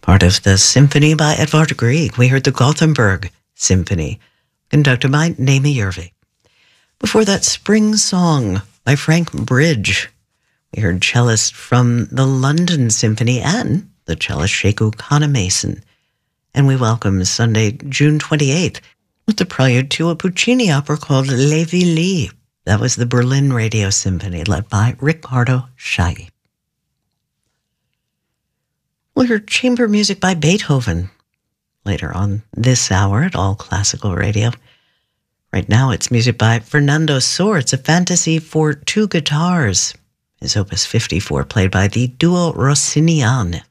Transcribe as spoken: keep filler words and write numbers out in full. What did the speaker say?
Part of the symphony by Edvard Grieg, we heard the Gothenburg Symphony, conducted by Naomi Järvi. Before that, Spring Song by Frank Bridge. We heard cellist from the London Symphony and the cellist Sheku Kannamason. And we welcome Sunday, June twenty-eighth, with the prelude to a Puccini opera called Les Villes. That was the Berlin Radio Symphony, led by Riccardo Chailly. We'll hear chamber music by Beethoven later on this hour at All Classical Radio. Right now, it's music by Fernando Sor. It's a fantasy for two guitars. His opus fifty-four, played by the Duo Rossinian.